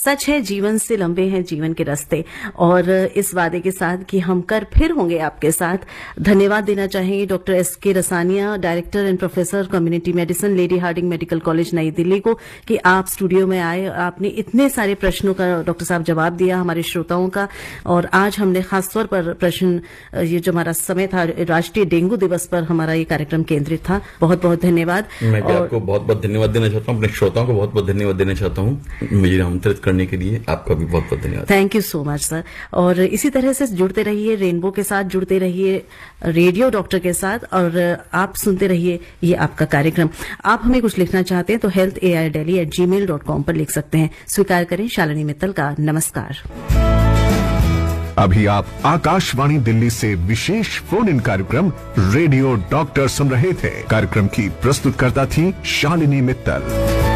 सच है, जीवन से लंबे हैं जीवन के रास्ते, और इस वादे के साथ कि हम कर फिर होंगे आपके साथ, धन्यवाद देना चाहेंगे doctor S K. रसानिया, director and professor community medicine, lady Hardinge medical college नई दिल्ली को, कि आप स्टूडियो में आए। आपने इतने सारे प्रश्नों का डॉक्टर साहब जवाब दिया हमारे श्रोताओं का, और आज हमने खासतौर पर प्रश्न, ये जो हमारा समय था राष्ट्रीय डेंगू दिवस पर, हमारा ये कार्यक्रम केंद्रित था। बहुत बहुत धन्यवाद। मैं भी आपको बहुत बहुत धन्यवाद देना चाहता हूँ, अपने श्रोताओं को बहुत बहुत धन्यवाद देना चाहता हूँ मुझे आमंत्रित करने के लिए। आपका भी बहुत बहुत धन्यवाद। Thank you so much sir. और इसी तरह से जुड़ते रहिए, रेनबो के साथ जुड़ते रहिए, रेडियो डॉक्टर के साथ, और आप सुनते रहिए ये आपका कार्यक्रम। आप हमें कुछ लिखना चाहते हैं तो healthairdelhi@gmail.com पर लिख सकते हैं। स्वीकार करें शालिनी मित्तल का नमस्कार। अभी आप आकाशवाणी दिल्ली से विशेष फोन इन कार्यक्रम रेडियो डॉक्टर सुन रहे थे। कार्यक्रम की प्रस्तुतकर्ता थी शालिनी मित्तल।